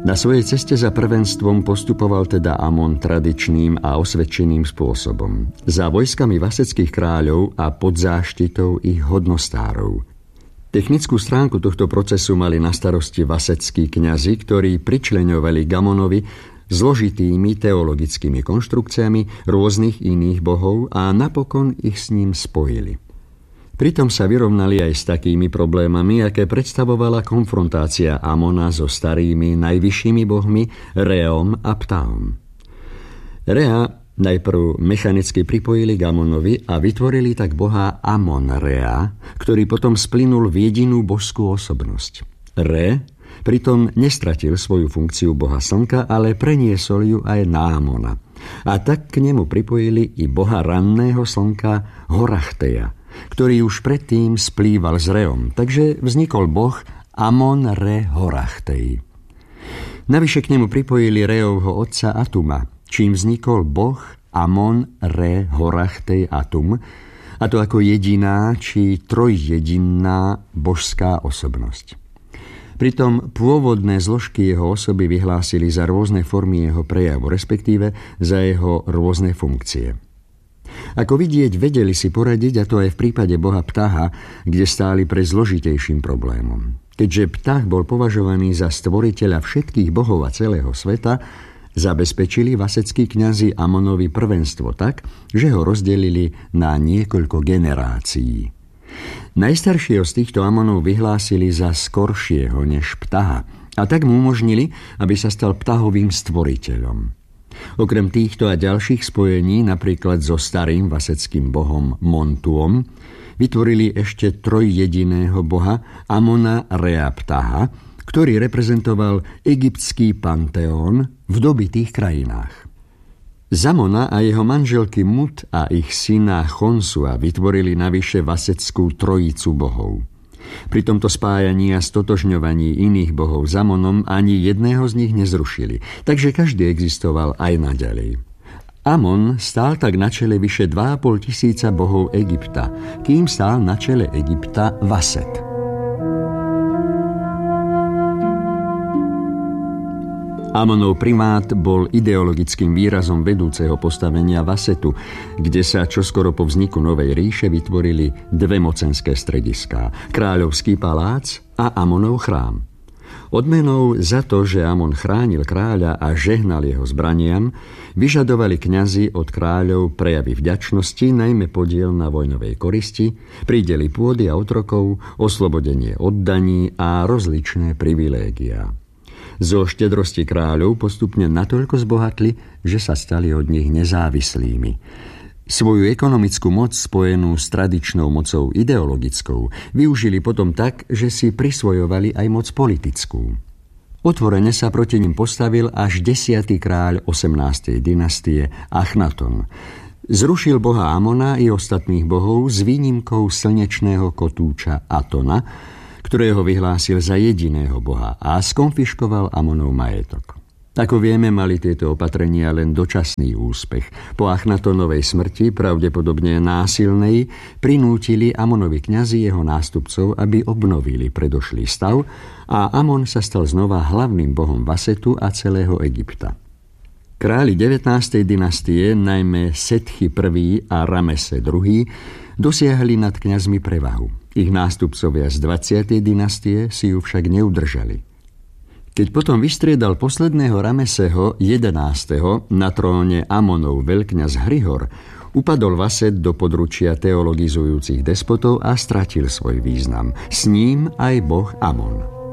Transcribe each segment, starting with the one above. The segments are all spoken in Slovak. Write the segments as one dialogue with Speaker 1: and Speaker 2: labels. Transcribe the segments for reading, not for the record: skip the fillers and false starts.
Speaker 1: Na svojej ceste za prvenstvom postupoval teda Amon tradičným a osvedčeným spôsobom. Za vojskami vaseckých kráľov a pod záštitou ich hodnostárov. Technickú stránku tohto procesu mali na starosti vaseckí kňazi, ktorí pričleňovali k Amonovi zložitými teologickými konštrukciami rôznych iných bohov a napokon ich s ním spojili. Pritom sa vyrovnali aj s takými problémami, aké predstavovala konfrontácia Amona so starými najvyššími bohmi Reom a Ptahom. Rea najprv mechanicky pripojili k Amonovi a vytvorili tak boha Amon-Rea, ktorý potom splynul v jedinú božskú osobnosť. Re pritom nestratil svoju funkciu boha slnka, ale preniesol ju aj na Amona. A tak k nemu pripojili i boha ranného slnka Horachteja, ktorý už predtým splýval s Reom, takže vznikol boh Amon-Re-Horachtej. Navyše k nemu pripojili Reovho otca Atuma, čím vznikol boh Amon-Re-Horachtej Atum, a to ako jediná či trojjedinná božská osobnosť. Pritom pôvodné zložky jeho osoby vyhlásili za rôzne formy jeho prejavu, respektíve za jeho rôzne funkcie. Ako vidieť, vedeli si poradiť, a to aj v prípade boha Ptaha, kde stáli pre zložitejším problémom. Keďže Ptah bol považovaný za stvoriteľa všetkých bohov a celého sveta, zabezpečili vaseckí kňazi Amonovi prvenstvo tak, že ho rozdelili na niekoľko generácií. Najstaršieho z týchto Amonov vyhlásili za skoršieho než Ptaha a tak mu umožnili, aby sa stal Ptahovým stvoriteľom. Okrem týchto a ďalších spojení, napríklad so starým vaseckým bohom Montuom, vytvorili ešte trojjediného boha Amona-Rea Ptaha, ktorý reprezentoval egyptský panteón v dobitých krajinách. Zamona a jeho manželky Mut a ich syna Chonsua vytvorili navyše vaseckú trojicu bohov. Pri tomto spájaní a stotožňovaní iných bohov s Amonom ani jedného z nich nezrušili, takže každý existoval aj naďalej. Amon stál tak na čele vyše 2500 bohov Egypta, kým stál na čele Egypta Vaset. Amonov primát bol ideologickým výrazom vedúceho postavenia Vasetu, kde sa čoskoro po vzniku Novej ríše vytvorili dve mocenské strediská, kráľovský palác a Amonov chrám. Odmenou za to, že Amon chránil kráľa a žehnal jeho zbraniam, vyžadovali kňazi od kráľov prejavy vďačnosti, najmä podiel na vojnovej koristi, prídely pôdy a otrokov, oslobodenie od daní a rozličné privilégiá. Zo štedrosti kráľov postupne natoľko zbohatli, že sa stali od nich nezávislými. Svoju ekonomickú moc spojenú s tradičnou mocou ideologickou využili potom tak, že si prisvojovali aj moc politickú. Otvorene sa proti nim postavil až 10. kráľ 18. dynastie Achnaton. Zrušil boha Amona i ostatných bohov s výnimkou slnečného kotúča Atona, ktorého vyhlásil za jediného boha a skonfiškoval Amonov majetok. Ako vieme, mali tieto opatrenia len dočasný úspech. Po Achnatonovej smrti, pravdepodobne násilnej, prinútili Amonovi kňazi jeho nástupcov, aby obnovili predošlý stav a Amon sa stal znova hlavným bohom Vasetu a celého Egypta. Králi 19. dynastie, najmä Setchy I a Ramese II, dosiahli nad kňazmi prevahu. Ich nástupcovia z 20. dynastie si ju však neudržali. Keď potom vystriedal posledného Rameseho 11. na tróne Amonov veľkňaz Hrihor, upadol Vaset do područia teologizujúcich despotov a stratil svoj význam. S ním aj boh Amon.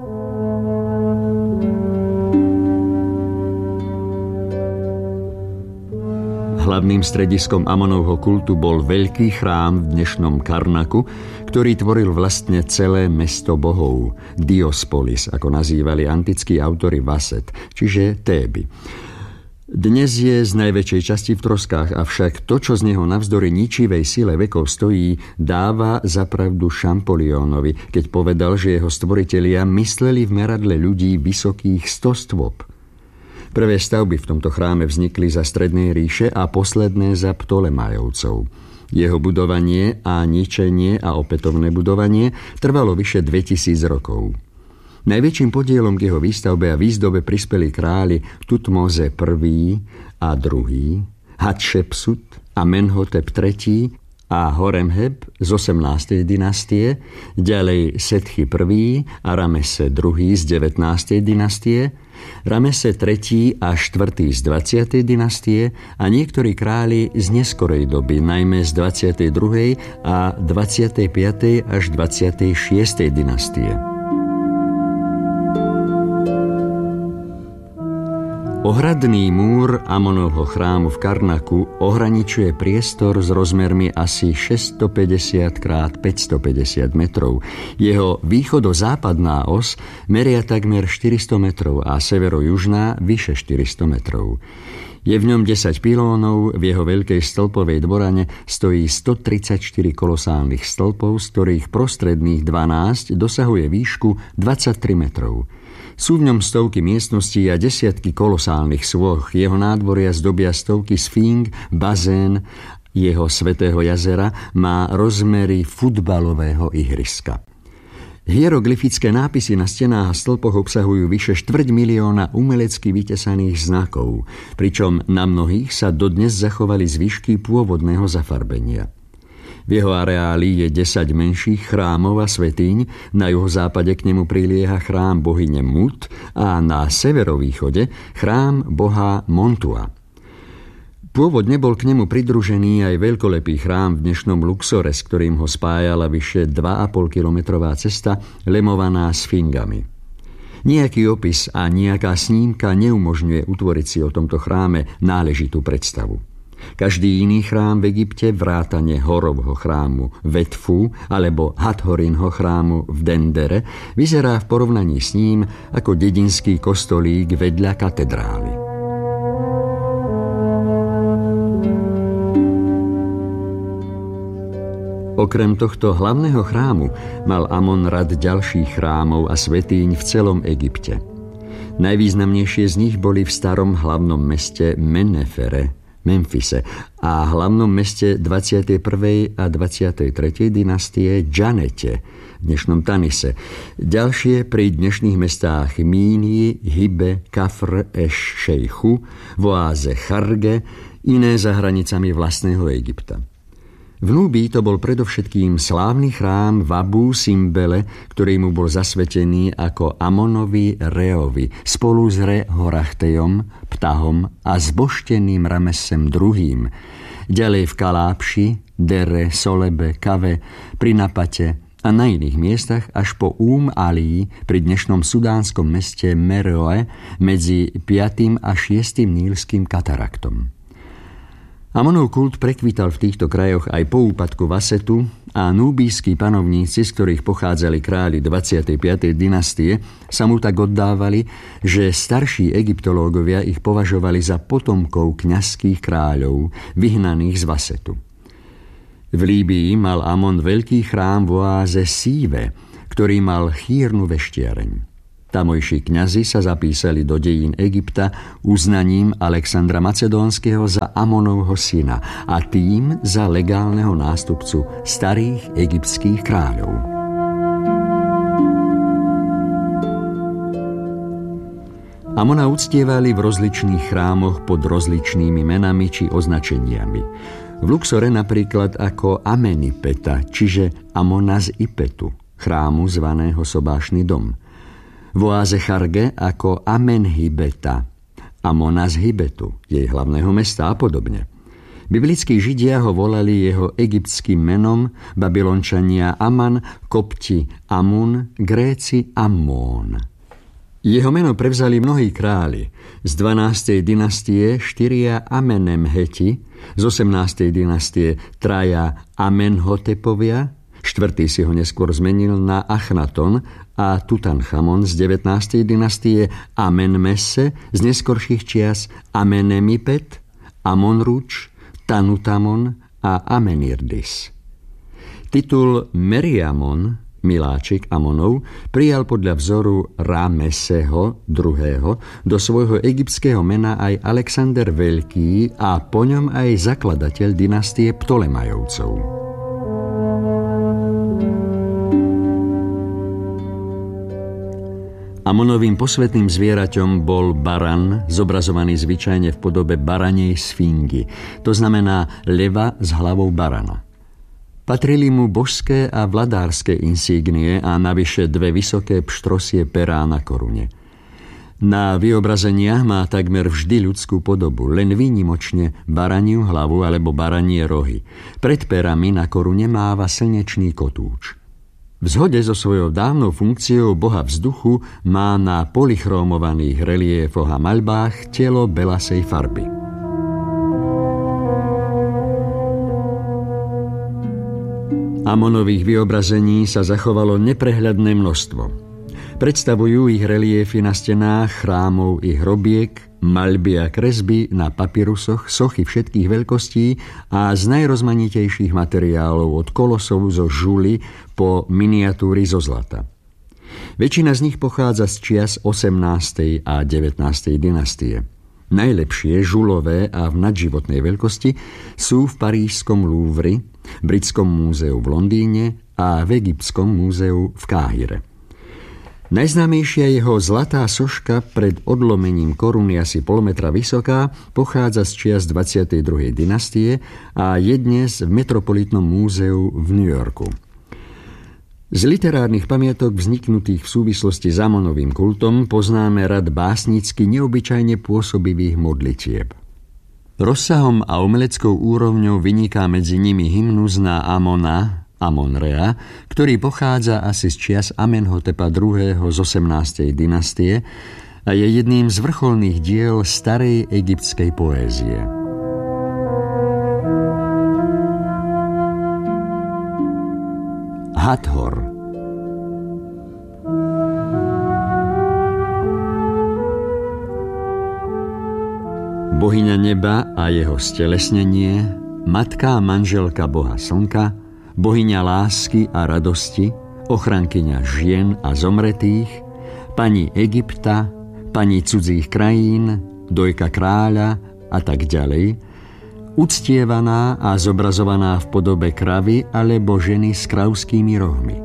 Speaker 1: Hlavným strediskom Amonovho kultu bol veľký chrám v dnešnom Karnaku, ktorý tvoril vlastne celé mesto bohov, Diospolis, ako nazývali antickí autori Vaset, čiže Téby. Dnes je z najväčšej časti v troskách, avšak to, čo z neho navzdory ničivej sile vekov stojí, dáva za pravdu Šampoliónovi, keď povedal, že jeho stvoritelia mysleli v meradle ľudí vysokých 100 stôp. Prvé stavby v tomto chráme vznikli za Strednej ríše a posledné za Ptolemajovcov. Jeho budovanie a ničenie a opätovné budovanie trvalo vyše 2000 rokov. Najväčším podielom k jeho výstavbe a výzdobe prispeli králi Tutmoze I. a II., Hatšepsut, Amenhotep III. A Horemheb z 18. dynastie, ďalej Setchy I. a Ramese II. z 19. dynastie, Ramese III. a IV. z 20. dynastie a niektorí králi z neskorej doby, najmä z 22. a 25. až 26. dynastie. Ohradný múr Amonovho chrámu v Karnaku ohraničuje priestor s rozmermi asi 650 x 550 metrov. Jeho východo-západná os meria takmer 400 metrov a severo-južná vyše 400 metrov. Je v ňom 10 pilónov, v jeho veľkej stĺpovej dvorane stojí 134 kolosálnych stĺpov, z ktorých prostredných 12 dosahuje výšku 23 metrov. Sú v ňom stovky miestností a desiatky kolosálnych sôch. Jeho nádvoria zdobia stovky sfíng, bazén jeho svätého jazera má rozmery futbalového ihriska. Hieroglyfické nápisy na stenách a stĺpoch obsahujú vyše 250 000 umelecky vytesaných znakov, pričom na mnohých sa dodnes zachovali zvyšky pôvodného zafarbenia. V jeho areáli je 10 menších chrámov a svätyň, na juhozápade k nemu prilieha chrám bohyne Mut a na severovýchode chrám boha Montua. Pôvodne bol k nemu pridružený aj veľkolepý chrám v dnešnom Luxore, s ktorým ho spájala vyše 2,5-kilometrová cesta lemovaná sfingami. Nejaký opis a nejaká snímka neumožňuje utvoriť si o tomto chráme náležitú predstavu. Každý iný chrám v Egypte, vrátane Horovho chrámu v Edfu alebo Hathorinho chrámu v Dendere, vyzerá v porovnaní s ním ako dedinský kostolík vedľa katedrály. Okrem tohto hlavného chrámu mal Amon rad ďalších chrámov a svätýň v celom Egypte. Najvýznamnejšie z nich boli v starom hlavnom meste Memfise a hlavnom meste 21. a 23. dynastie Džanete, v dnešnom Tanise. Ďalšie pri dnešných mestách Mínii, Hibe, Kafr, Eš-Šejchu, v oáze Charge, iné za hranicami vlastného Egypta. V Núbii to bol predovšetkým slávny chrám v Abu Simbele, ktorý mu bol zasvetený ako Amonovi Reovi spolu s Re-Horachtejom, Ptahom a zbošteným Ramesem II. Ďalej v Kalápši, Dere, Solebe, Kave, pri Napate a na iných miestach až po Ali pri dnešnom sudánskom meste Meroe medzi 5. a 6. nílskym kataraktom. Amonov kult prekvital v týchto krajoch aj po úpadku Vasetu a núbijskí panovníci, z ktorých pochádzali králi 25. dynastie, sa mu tak oddávali, že starší egyptológovia ich považovali za potomkov kňazských kráľov, vyhnaných z Vasetu. V Líbii mal Amon veľký chrám v oáze Síve, ktorý mal chýrnu veštiareň. Tamojší kňazi sa zapísali do dejín Egypta uznaním Alexandra Macedónskeho za Amonovho syna a tým za legálneho nástupcu starých egyptských kráľov. Amona uctievali v rozličných chrámoch pod rozličnými menami či označeniami. V Luxore napríklad ako Amenipeta, čiže Amona z Ipetu, chrámu zvaného Sobášny dom. V oáze Charge ako Amenhibeta, Amona z Hibetu, jej hlavného mesta a podobne. Biblickí Židia ho volali jeho egyptským menom, Babylončania Aman, Kopti Amun, Gréci Ammón. Jeho meno prevzali mnohí králi. Z 12. dynastie 4 Amenemheti, z 18. dynastie 3 Amenhotepovia, 4. si ho neskôr zmenil na Achnaton a Tutanchamon z 19. dynastie Amenmesse, z neskorších čias Amenemipet, Amonruč, Tanutamon a Amenirdis. Titul Meriamon, miláčik Amonov, prijal podľa vzoru Rameseho II. Do svojho egyptského mena aj Alexander Veľký a po ňom aj zakladateľ dynastie Ptolemajovcov. Amonovým posvätným zvieraťom bol baran, zobrazovaný zvyčajne v podobe baranej sfingy, to znamená leva s hlavou barana. Patrili mu božské a vladárske insígnie a navyše dve vysoké pštrosie perá na korune. Na vyobrazeniach má takmer vždy ľudskú podobu, len výnimočne baraniu hlavu alebo baranie rohy. Pred perami na korune máva slnečný kotúč. V zhode so svojou dávnou funkciou boha vzduchu má na polychromovaných reliefoch a maľbách telo belasej farby. Amonových vyobrazení sa zachovalo neprehľadné množstvo. Predstavujú ich reliéfy na stenách chrámov i hrobiek, maľby a kresby na papirusoch, sochy všetkých veľkostí a z najrozmanitejších materiálov od kolosov zo žuly po miniatúry zo zlata. Väčšina z nich pochádza z čias 18. a 19. dynastie. Najlepšie žulové a v nadživotnej veľkosti sú v parížskom Louvre, britskom múzeu v Londýne a v egyptskom múzeu v Káhire. Najznámejšia jeho zlatá soška pred odlomením koruny asi pol metra vysoká pochádza z čias 22. dynastie a je dnes v Metropolitnom múzeu v New Yorku. Z literárnych pamiatok vzniknutých v súvislosti s Amonovým kultom poznáme rad básnicky neobyčajne pôsobivých modlitieb. Rozsahom a umeleckou úrovňou vyniká medzi nimi hymnus na Amona, Amon-Ra, ktorý pochádza asi z čias Amenhotepa II. Z 18. dynastie a je jedným z vrcholných diel starej egyptskej poézie. Hathor. Bohyňa neba a jeho stelesnenie, matka a manželka boha slnka, bohyňa lásky a radosti, ochrankyňa žien a zomretých, pani Egypta, pani cudzích krajín, dojka kráľa a tak ďalej, uctievaná a zobrazovaná v podobe kravy alebo ženy s kravskými rohmi.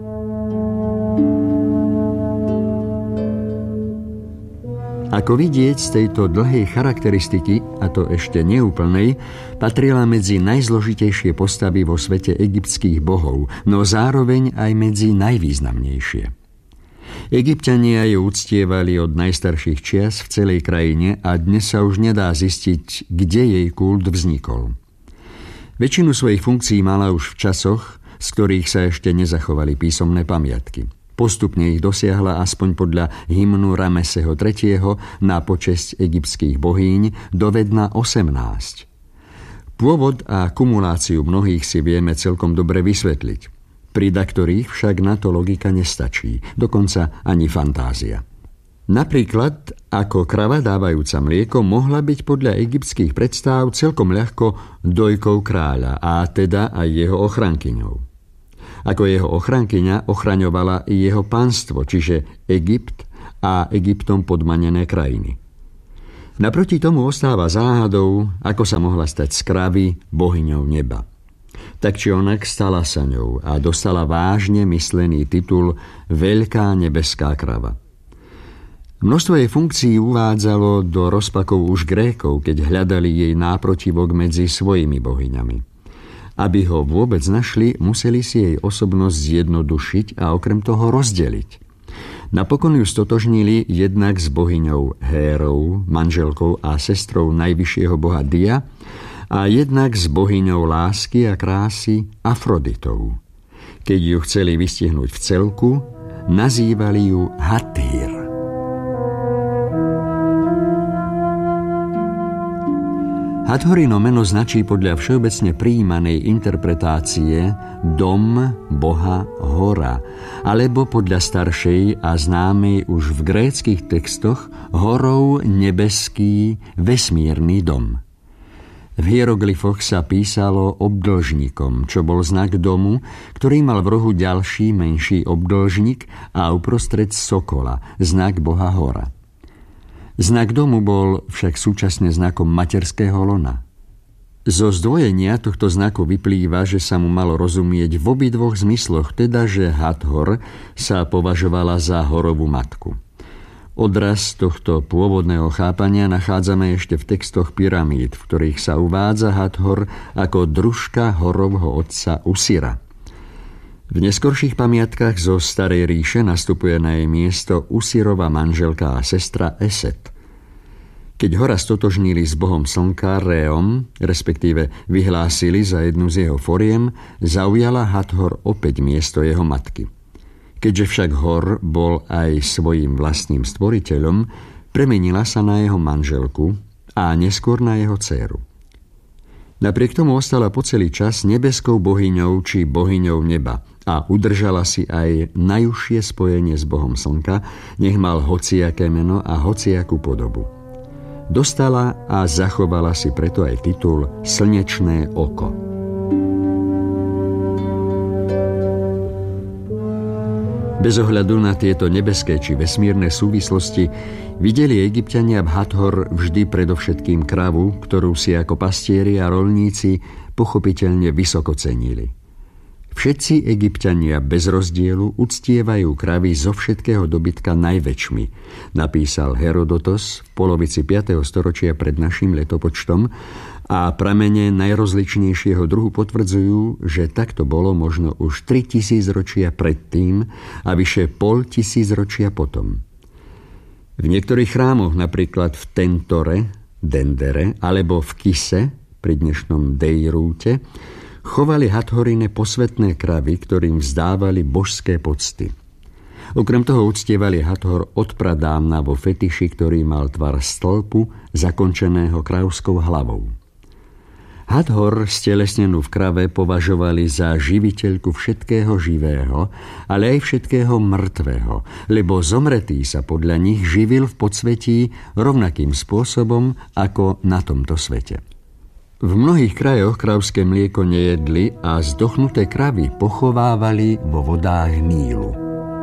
Speaker 1: Ako vidieť z tejto dlhej charakteristiky, a to ešte neúplnej, patrila medzi najzložitejšie postavy vo svete egyptských bohov, no zároveň aj medzi najvýznamnejšie. Egypťania ju uctievali od najstarších čias v celej krajine a dnes sa už nedá zistiť, kde jej kult vznikol. Väčšinu svojich funkcií mala už v časoch, z ktorých sa ešte nezachovali písomné pamiatky. Postupne ich dosiahla aspoň podľa hymnu Rameseho III. Na počesť egyptských bohýň dovedna 18. Pôvod a kumuláciu mnohých si vieme celkom dobre vysvetliť. Pri daktorých však na to logika nestačí, dokonca ani fantázia. Napríklad, ako krava dávajúca mlieko mohla byť podľa egyptských predstáv celkom ľahko dojkou kráľa, a teda aj jeho ochrankyňou. Ako jeho ochrankyňa ochraňovala i jeho pánstvo, čiže Egypt a Egyptom podmanené krajiny. Naproti tomu ostáva záhadou, ako sa mohla stať z kravy bohyňou neba. Tak či onak stala sa ňou a dostala vážne myslený titul Veľká nebeská krava. Množstvo jej funkcií uvádzalo do rozpakov už Grékov, keď hľadali jej náprotivok medzi svojimi bohyňami. Aby ho vôbec našli, museli si jej osobnosť zjednodušiť a okrem toho rozdeliť. Napokon ju stotožnili jednak s bohyňou Hérou, manželkou a sestrou najvyššieho boha Dia, a jednak s bohyňou lásky a krásy Afroditou. Keď ju chceli vystihnúť v celku, nazývali ju Hathor. Hathorino meno značí podľa všeobecne prijímanej interpretácie dom boha Hora, alebo podľa staršej a známej už v gréckych textoch horou nebeský vesmírny dom. V hieroglyfoch sa písalo obdĺžnikom, čo bol znak domu, ktorý mal v rohu ďalší menší obdĺžnik a uprostred sokola, znak boha Hora. Znak domu bol však súčasne znakom materského lona. Zo zdvojenia tohto znaku vyplýva, že sa mu malo rozumieť v obidvoch zmysloch, teda že Hathor sa považovala za Horovú matku. Odraz tohto pôvodného chápania nachádzame ešte v textoch pyramíd, v ktorých sa uvádza Hathor ako družka Horovho otca Usira. V neskorších pamiatkách zo Starej ríše nastupuje na jej miesto Usirova manželka a sestra Eset. Keď Hora stotožnili s bohom slnka Réom, respektíve vyhlásili za jednu z jeho foriem, zaujala Hathor opäť miesto jeho matky. Keďže však Hor bol aj svojím vlastným stvoriteľom, premenila sa na jeho manželku a neskôr na jeho dcéru. Napriek tomu ostala po celý čas nebeskou bohyňou či bohyňou neba a udržala si aj najúžšie spojenie s bohom slnka, nech mal hociaké meno a hociakú podobu. Dostala a zachovala si preto aj titul Slnečné oko. Bez ohľadu na tieto nebeské či vesmírne súvislosti videli Egypťania v Hathor vždy predovšetkým kravu, ktorú si ako pastieri a roľníci pochopiteľne vysoko cenili. Všetci Egypťania bez rozdielu uctievajú kravy zo všetkého dobytka najväčšmi, napísal Herodotos v polovici 5. storočia pred naším letopočtom, a pramene najrozličnejšieho druhu potvrdzujú, že takto bolo možno už 3000 ročia predtým a vyše 500 ročia potom. V niektorých chrámoch, napríklad v Tentore, Dendere alebo v Kise, pri dnešnom Dejrúte, chovali Hathorine posvetné kravy, ktorým vzdávali božské pocty. Okrem toho uctievali Hathor od pradávna vo fetiši, ktorý mal tvar stĺpu zakončeného kravskou hlavou. Hathor, stelesnenú v krave, považovali za živiteľku všetkého živého, ale aj všetkého mŕtvého, lebo zomretý sa podľa nich živil v podsvetí rovnakým spôsobom ako na tomto svete. V mnohých krajoch kravské mlieko nejedli a zdochnuté kravy pochovávali vo vodách Nílu.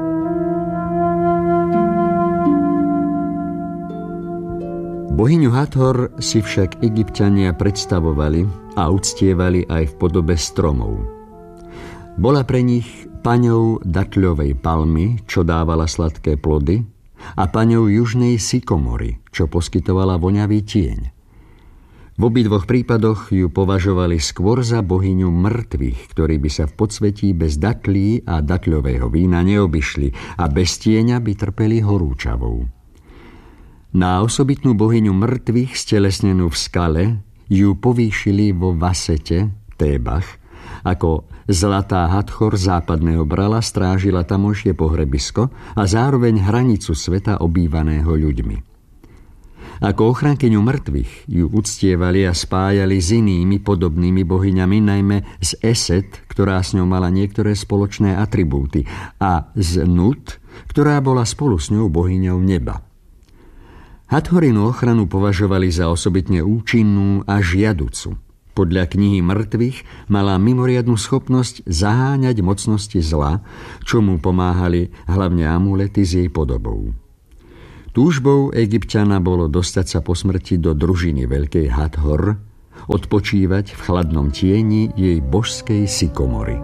Speaker 1: Bohyňu Hathor si však Egypťania predstavovali a uctievali aj v podobe stromov. Bola pre nich paňou datľovej palmy, čo dávala sladké plody, a paňou južnej sykomory, čo poskytovala voňavý tieň. V obidvoch prípadoch ju považovali skôr za bohyňu mŕtvych, ktorí by sa v podsvetí bez datlí a datľového vína neobyšli a bez tieňa by trpeli horúčavou. Na osobitnú bohyňu mŕtvych, stelesnenú v skale, ju povýšili vo Vasete, Tébach, ako zlatá Hathor západného brala strážila tamojšie pohrebisko a zároveň hranicu sveta obývaného ľuďmi. Ako ochrankyňu mŕtvych ju uctievali a spájali s inými podobnými bohyňami, najmä z Eset, ktorá s ňou mala niektoré spoločné atribúty, a z Nut, ktorá bola spolu s ňou bohyňou neba. Hathorinu ochranu považovali za osobitne účinnú a žiaducu. Podľa knihy mŕtvych mala mimoriadnu schopnosť zaháňať mocnosti zla, čomu pomáhali hlavne amulety s jej podobou. Túžbou Egypťana bolo dostať sa po smrti do družiny veľkej Hathor, odpočívať v chladnom tieni jej božskej sykomory.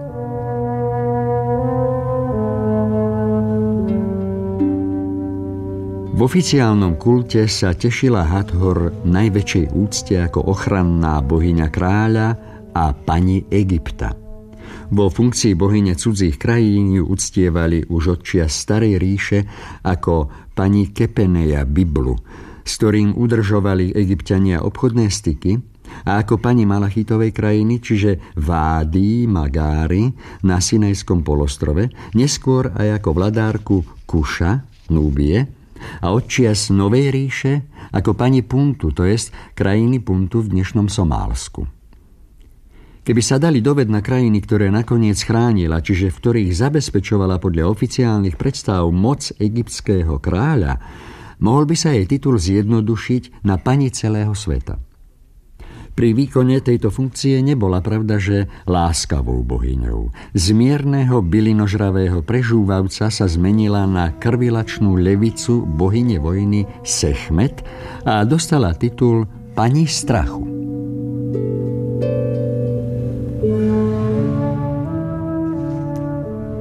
Speaker 1: V oficiálnom kulte sa tešila Hathor najväčšej úcte ako ochranná bohyňa kráľa a pani Egypta. Vo funkcii bohyne cudzích krajín ju uctievali už od čias Starej ríše ako pani Kepeneja Biblu, s ktorým udržovali Egypťania obchodné styky, a ako pani Malachitovej krajiny, čiže Vády Magári na Sinajskom polostrove, neskôr aj ako vladárku Kuša, Núbie, a odčias Novej ríše ako pani Puntu, to jest krajiny Puntu v dnešnom Somálsku. Keby sa dali doved na krajiny, ktoré nakoniec chránila, čiže v ktorých zabezpečovala podľa oficiálnych predstav moc egyptského kráľa, mohol by sa jej titul zjednodušiť na pani celého sveta. Pri výkone tejto funkcie nebola pravda, že láskavou bohyňou. Z mierneho bylinožravého prežúvavca sa zmenila na krvilačnú levicu bohyne vojny Sechmet a dostala titul pani strachu.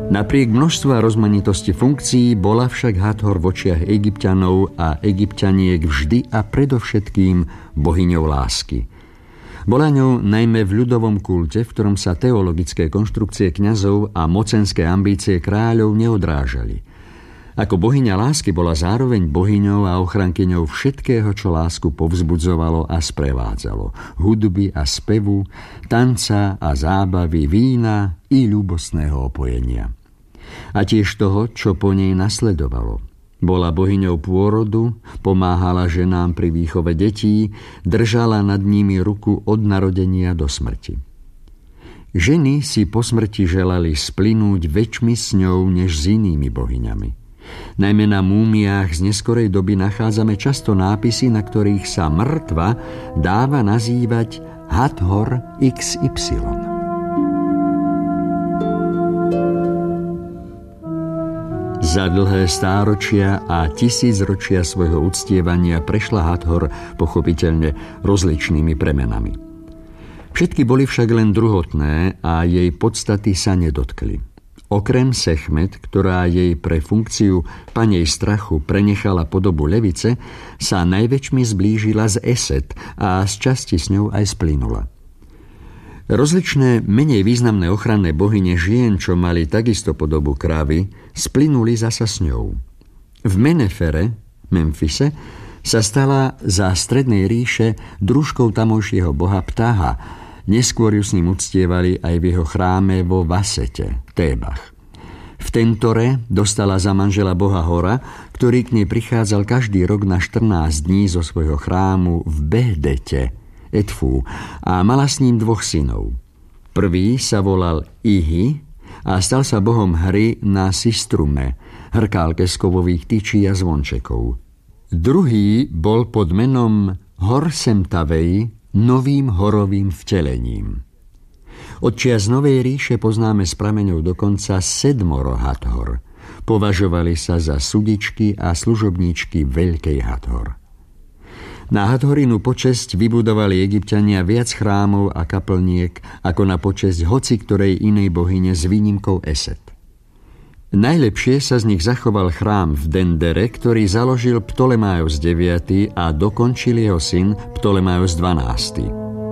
Speaker 1: Napriek množstvu a rozmanitosti funkcií bola však Hathor v očiach Egypťanov a Egypťaniek vždy a predovšetkým bohyňou lásky. Bola ňou najmä v ľudovom kulte, v ktorom sa teologické konštrukcie kňazov a mocenské ambície kráľov neodrážali. Ako bohyňa lásky bola zároveň bohyňou a ochrankyňou všetkého, čo lásku povzbudzovalo a sprevádzalo. Hudby a spevu, tanca a zábavy, vína i ľúbostného opojenia. A tiež toho, čo po nej nasledovalo. Bola bohyňou pôrodu, pomáhala ženám pri výchove detí, držala nad nimi ruku od narodenia do smrti. Ženy si po smrti želali splynúť väčšmi s ňou než s inými bohyňami. Najmä na múmiách z neskorej doby nachádzame často nápisy, na ktorých sa mŕtva dáva nazývať Hathor XY. Za dlhé stáročia a tisícročia svojho uctievania prešla Hathor pochopiteľne rozličnými premenami. Všetky boli však len druhotné a jej podstaty sa nedotkli. Okrem Sechmet, ktorá jej pre funkciu panej strachu prenechala podobu levice, sa najväčšmi zblížila z Eset a z časti s ňou aj splynula. Rozličné, menej významné ochranné bohyne žien, čo mali takisto podobu krávy, splynuli zasa s ňou. V Menefere, Memfise, sa stala za Strednej ríše družkou tamojšieho boha Ptaha. Neskôr ju s ním uctievali aj v jeho chráme vo Vasete, Tébach. V Tentore dostala za manžela boha Hora, ktorý k nej prichádzal každý rok na 14 dní zo svojho chrámu v Behdete, Edfu, a mala s ním 2 synov. Prvý sa volal Ihi a stal sa bohom hry na Sistrume, hrkálke z kovových tyčí a zvončekov. Druhý bol pod menom Horsemtavej, novým horovým vtelením. Od čias Novej ríše poznáme s prameňou dokonca 7 Hathor. Považovali sa za sudičky a služobníčky veľkej Hathor. Na Hathorinu počesť vybudovali Egypťania viac chrámov a kaplniek ako na počesť hoci ktorej inej bohyne s výnimkou Eset. Najlepšie sa z nich zachoval chrám v Dendere, ktorý založil Ptolemaios IX a dokončil jeho syn Ptolemaios XII.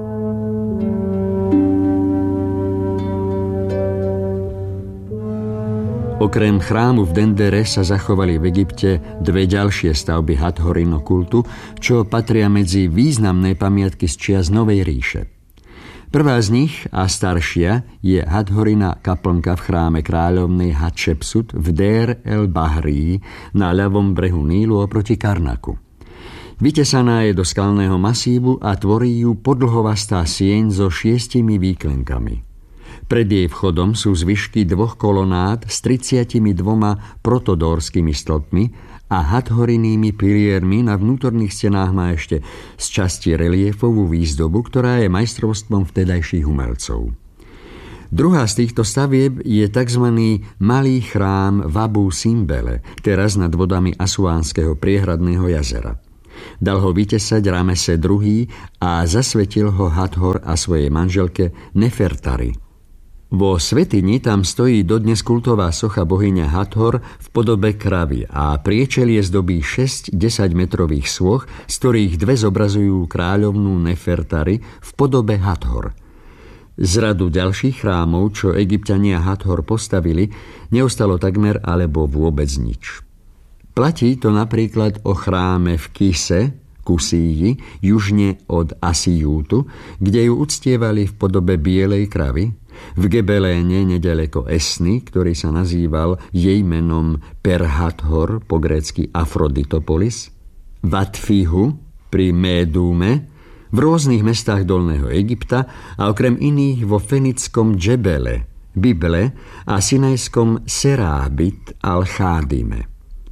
Speaker 1: Okrem chrámu v Dendere sa zachovali v Egypte 2 ďalšie stavby Hathorino kultu, čo patria medzi významné pamiatky z čias Novej ríše. Prvá z nich a staršia je Hathorina kaplnka v chráme kráľovnej Hatšepsut v Dér el-Bahrí na ľavom brehu Nílu oproti Karnaku. Vytesaná je do skalného masívu a tvorí ju podlhovastá sieň so 6 výklenkami. Pred jej vchodom sú zvyšky 2 kolonád s 32 protodórskými stĺpmi a Hathorinými piliermi. Na vnútorných stenách má ešte z časti reliefovú výzdobu, ktorá je majstrovstvom vtedajších umelcov. Druhá z týchto stavieb je tzv. Malý chrám v Abu Simbele, teraz nad vodami Asuánskeho priehradného jazera. Dal ho vytesať Ramese II a zasvetil ho Hathor a svojej manželke Nefertari. Vo svätyni tam stojí dodnes kultová socha bohyne Hathor v podobe kravy a priečelie zdobí 6 10-metrových sôch, z ktorých 2 zobrazujú kráľovnú Nefertari v podobe Hathor. Z radu ďalších chrámov, čo Egypťania Hathor postavili, neostalo takmer alebo vôbec nič. Platí to napríklad o chráme v Kise, Kusíji, južne od Asijútu, kde ju uctievali v podobe bielej kravy, v Gebeléne nedaleko Esny, ktorý sa nazýval jej menom Per-Hathor, po grécky Afroditopolis, v Atfihu pri Médume, v rôznych mestách Dolného Egypta a okrem iných vo fenickom Džebele, Bible a sinajskom Serábit al-Chádime.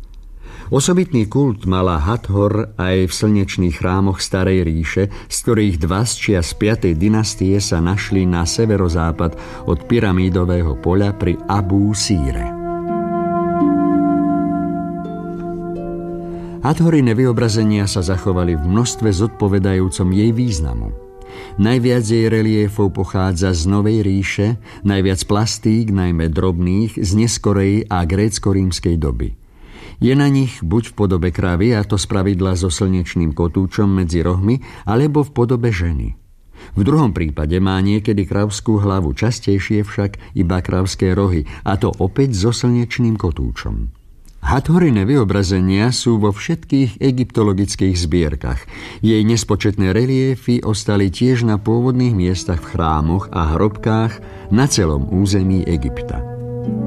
Speaker 1: Osobitný kult mala Hathor aj v slnečných chrámoch Starej ríše, z ktorých 2 z čias 5. dynastie sa našli na severozápad od pyramídového poľa pri Abu Síre. Hathorine vyobrazenia sa zachovali v množstve zodpovedajúcom jej významu. Najviac jej reliéfov pochádza z Novej ríše, najviac plastík, najmä drobných, z neskorej a grécko-rímskej doby. Je na nich buď v podobe kravy, a to spravidla so slnečným kotúčom medzi rohmi, alebo v podobe ženy. V druhom prípade má niekedy kravskú hlavu, častejšie však iba kravské rohy, a to opäť so slnečným kotúčom. Hathorine vyobrazenia sú vo všetkých egyptologických zbierkach. Jej nespočetné reliéfy ostali tiež na pôvodných miestach v chrámoch a hrobkách na celom území Egypta.